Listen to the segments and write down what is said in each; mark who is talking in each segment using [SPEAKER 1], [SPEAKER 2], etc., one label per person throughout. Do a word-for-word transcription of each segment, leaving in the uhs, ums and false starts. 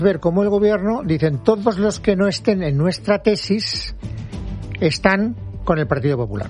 [SPEAKER 1] ver cómo el gobierno, dicen, todos los que no estén en nuestra tesis están con el Partido Popular.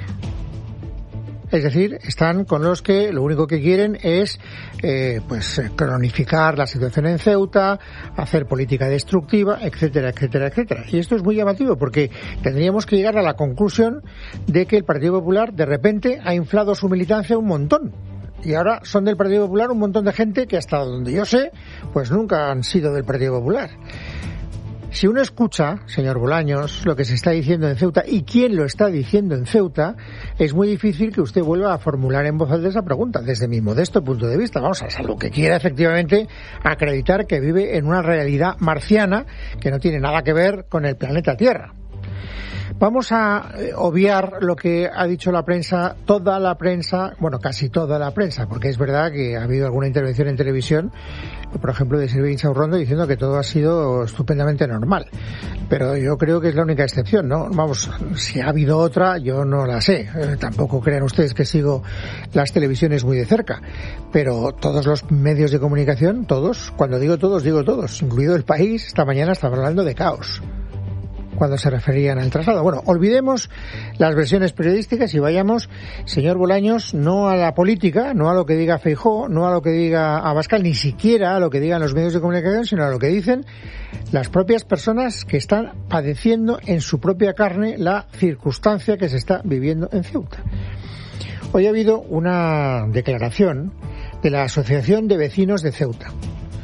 [SPEAKER 1] Es decir, están con los que lo único que quieren es eh, pues cronificar la situación en Ceuta, hacer política destructiva, etcétera, etcétera, etcétera. Y esto es muy llamativo porque tendríamos que llegar a la conclusión de que el Partido Popular de repente ha inflado su militancia un montón. Y ahora son del Partido Popular un montón de gente que hasta donde yo sé, pues nunca han sido del Partido Popular. Si uno escucha, señor Bolaños, lo que se está diciendo en Ceuta y quién lo está diciendo en Ceuta, es muy difícil que usted vuelva a formular en voz alta esa pregunta, desde mi modesto punto de vista. Vamos a salvo que quiera efectivamente acreditar que vive en una realidad marciana que no tiene nada que ver con el planeta Tierra. Vamos a obviar lo que ha dicho la prensa, toda la prensa, bueno, casi toda la prensa, porque es verdad que ha habido alguna intervención en televisión, por ejemplo, de Silvia Insaurrondo, diciendo que todo ha sido estupendamente normal. Pero yo creo que es la única excepción, ¿no? Vamos, si ha habido otra, yo no la sé. Eh, tampoco crean ustedes que sigo las televisiones muy de cerca. Pero todos los medios de comunicación, todos, cuando digo todos, digo todos, incluido El País, esta mañana estaba hablando de caos cuando se referían al traslado. Bueno, olvidemos las versiones periodísticas y vayamos, señor Bolaños, no a la política, no a lo que diga Feijóo, no a lo que diga Abascal, ni siquiera a lo que digan los medios de comunicación, sino a lo que dicen las propias personas que están padeciendo en su propia carne la circunstancia que se está viviendo en Ceuta. Hoy ha habido una declaración de la Asociación de Vecinos de Ceuta.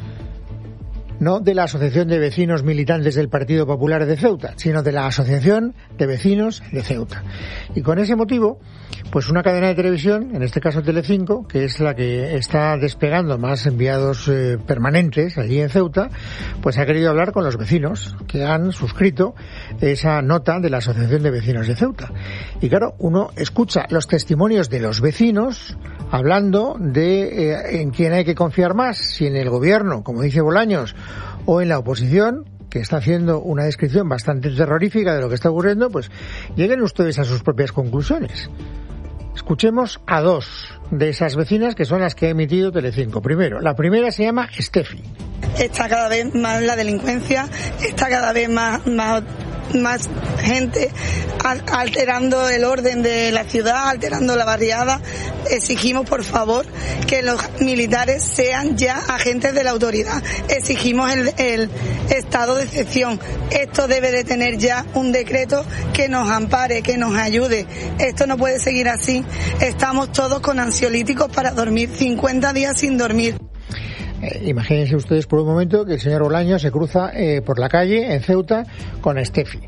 [SPEAKER 1] No de la Asociación de Vecinos Militantes del Partido Popular de Ceuta, sino de la Asociación de Vecinos de Ceuta. Y con ese motivo, pues una cadena de televisión, en este caso Telecinco, que es la que está despegando más enviados eh, permanentes allí en Ceuta, pues ha querido hablar con los vecinos que han suscrito esa nota de la Asociación de Vecinos de Ceuta. Y claro, uno escucha los testimonios de los vecinos hablando de eh, en quién hay que confiar más, si en el gobierno, como dice Bolaños, o en la oposición, que está haciendo una descripción bastante terrorífica de lo que está ocurriendo, pues lleguen ustedes a sus propias conclusiones. Escuchemos a dos de esas vecinas que son las que ha emitido Telecinco. Primero, la primera se llama Estefi.
[SPEAKER 2] Está cada vez más la delincuencia, está cada vez más, más, más gente alterando el orden de la ciudad, alterando la barriada. Exigimos, por favor, que los militares sean ya agentes de la autoridad. Exigimos el, el estado de excepción. Esto debe de tener ya un decreto que nos ampare, que nos ayude. Esto no puede seguir así. Estamos todos con ansiolíticos para dormir, cincuenta días sin dormir.
[SPEAKER 1] Eh, imagínense ustedes por un momento que el señor Bolaños se cruza eh, por la calle en Ceuta con Estefi.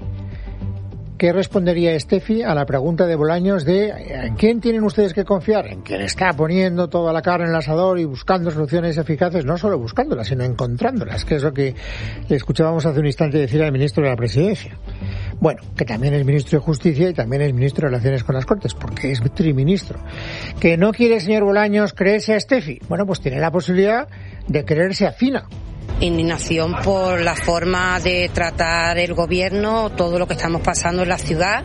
[SPEAKER 1] ¿Qué respondería Estefi a la pregunta de Bolaños de ¿en quién tienen ustedes que confiar? En quien está poniendo toda la carne en el asador y buscando soluciones eficaces, no solo buscándolas, sino encontrándolas, que es lo que le escuchábamos hace un instante decir al ministro de la Presidencia. Bueno, que también es ministro de Justicia y también es ministro de Relaciones con las Cortes, porque es triministro. ¿Que no quiere el señor Bolaños creerse a Estefi? Bueno, pues tiene la posibilidad de creerse a Fina.
[SPEAKER 3] Indignación por la forma de tratar el gobierno, todo lo que estamos pasando en la ciudad.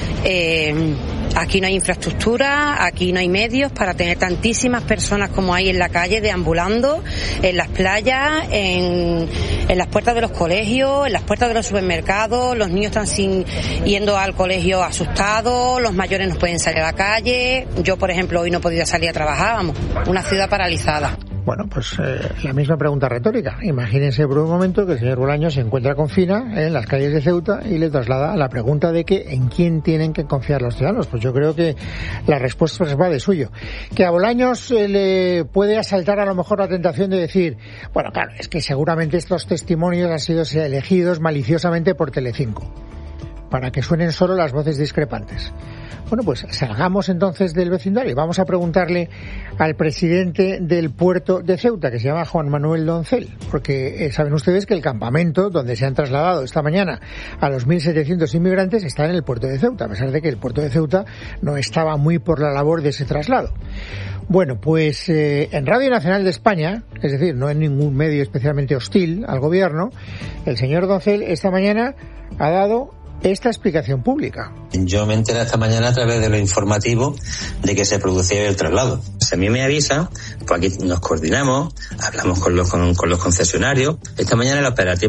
[SPEAKER 3] Eh, aquí no hay infraestructura, aquí no hay medios para tener tantísimas personas como hay en la calle deambulando, en las playas, en, en las puertas de los colegios, en las puertas de los supermercados. Los niños están sin, yendo al colegio asustados, los mayores no pueden salir a la calle. Yo, por ejemplo, hoy no he podido salir a trabajar, vamos, una ciudad paralizada.
[SPEAKER 1] Bueno, pues eh, la misma pregunta retórica. Imagínense por un momento que el señor Bolaños se encuentra con Fina en las calles de Ceuta y le traslada la pregunta de que en quién tienen que confiar los ciudadanos. Pues yo creo que la respuesta va de suyo. Que a Bolaños eh, le puede asaltar a lo mejor la tentación de decir, bueno, claro, es que seguramente estos testimonios han sido elegidos maliciosamente por Telecinco, para que suenen solo las voces discrepantes. Bueno, pues salgamos entonces del vecindario y vamos a preguntarle al presidente del puerto de Ceuta, que se llama Juan Manuel Doncel, porque eh, saben ustedes que el campamento donde se han trasladado esta mañana a los mil setecientos inmigrantes está en el puerto de Ceuta, a pesar de que el puerto de Ceuta no estaba muy por la labor de ese traslado. Bueno, pues eh, en Radio Nacional de España, es decir, no en ningún medio especialmente hostil al gobierno, el señor Doncel esta mañana ha dado esta explicación pública.
[SPEAKER 4] Yo me enteré esta mañana a través de lo informativo de que se producía el traslado. Si a mí me avisan, pues aquí nos coordinamos, hablamos con los, con, con los concesionarios. Esta mañana el operativo